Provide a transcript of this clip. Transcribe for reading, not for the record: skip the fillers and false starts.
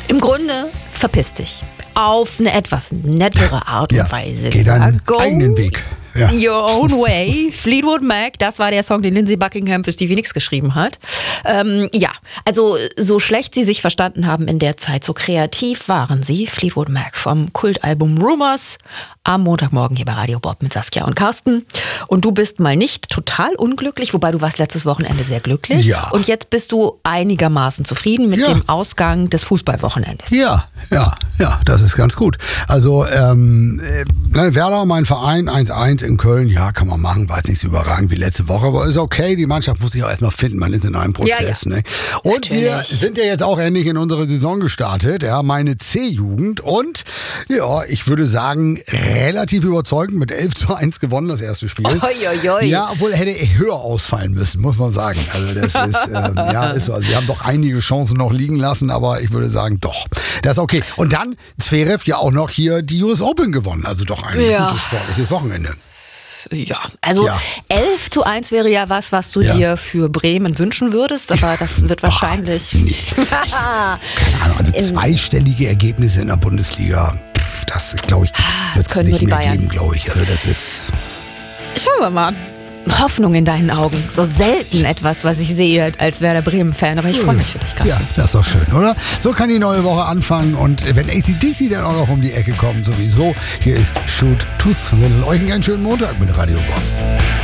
Im Grunde verpiss dich. Auf eine etwas nettere Art und Weise. Geh deinen eigenen Weg. Ja. Your Own Way, Fleetwood Mac, das war der Song, den Lindsey Buckingham für Stevie Nicks geschrieben hat. Also so schlecht sie sich verstanden haben in der Zeit, so kreativ waren sie, Fleetwood Mac vom Kultalbum Rumors, am Montagmorgen hier bei Radio Bob mit Saskia und Carsten. Und du bist mal nicht total unglücklich, wobei du warst letztes Wochenende sehr glücklich. Ja. Und jetzt bist du einigermaßen zufrieden mit dem Ausgang des Fußballwochenendes. Ja, das ist ganz gut. Also Werder, mein Verein, 1-1 in Köln, ja, kann man machen, war jetzt nicht so überragend wie letzte Woche, aber ist okay, die Mannschaft muss sich auch erstmal finden, man ist in einem Prozess. Ja. Ne? Und Natürlich. wir sind ja jetzt auch endlich in unsere Saison gestartet, ja, meine C-Jugend und ja, ich würde sagen, relativ überzeugend mit 11-1 gewonnen, das erste Spiel. Oi. Ja, obwohl hätte höher ausfallen müssen, muss man sagen. Also das ist, ist so. Also wir haben doch einige Chancen noch liegen lassen, aber ich würde sagen, doch, das ist okay. Und dann Zverev ja auch noch hier die US Open gewonnen, also doch ein gutes sportliches Wochenende. Ja, also 11-1 wäre ja was du dir für Bremen wünschen würdest, aber das wird wahrscheinlich... Keine Ahnung, also zweistellige Ergebnisse in der Bundesliga, das glaube ich, wird es nicht mehr geben, glaube ich. Also das ist... Schauen wir mal. Hoffnung in deinen Augen. So selten etwas, was ich sehe als Werder Bremen-Fan. Aber ich freue mich für dich, Carsten. Ja, das ist doch schön, oder? So kann die neue Woche anfangen. Und wenn AC/DC dann auch noch um die Ecke kommt, sowieso. Hier ist Shoot to Thrill. Euch einen ganz schönen Montag mit Radio Bob.